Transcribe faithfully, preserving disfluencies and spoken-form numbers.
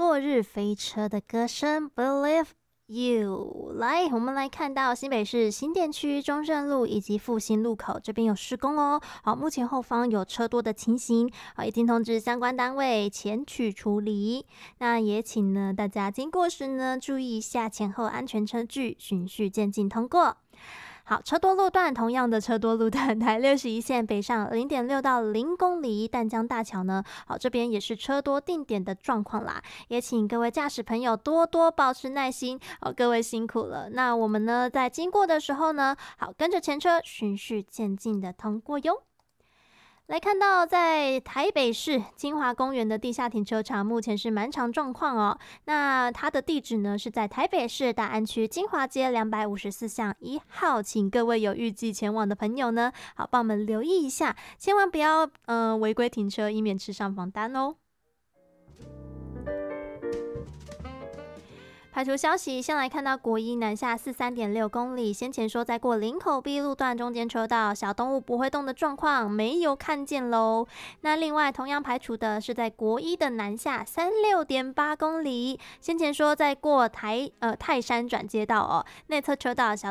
落日飞车的歌声 Believe You。 来，我们来看到新北市新店区中正路以及复兴路口这边有施工哦。好，目前后方有车多的情形，好，已经通知相关单位前去处理。那也请呢大家经过时呢注意一下前后安全车距，循序渐进通过。好，车多路段，同样的车多路段，台六十一线北上零点六到零公里，淡江大桥呢，好，这边也是车多定点的状况啦，也请各位驾驶朋友多多保持耐心，好，各位辛苦了。那我们呢，在经过的时候呢，好，跟着前车循序渐进的通过哟。来看到在台北市金华公园的地下停车场，目前是满场状况哦。那它的地址呢是在台北市大安区金华街两百五十四巷一号，请各位有预计前往的朋友呢，好帮我们留意一下，千万不要呃违规停车，以免吃上罚单哦。排除消息，先来看到国一南下四三点六公里，先前说在过林口 B 路段中间车道小动物不会动的状况没有看见喽。那另外同样排除的是在国一的南下三六点八公里，先前说在过台呃泰山转接道哦，内侧车道小